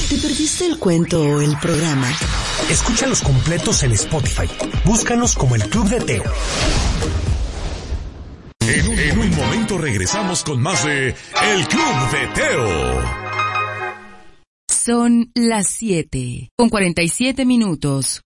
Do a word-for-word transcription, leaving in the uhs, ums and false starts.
¿Te perdiste el cuento o el programa? Escúchalos completos en Spotify. Búscanos como el Club de Teo. En un, en un momento regresamos con más de El Club de Teo. Son las siete, con cuarenta y siete minutos.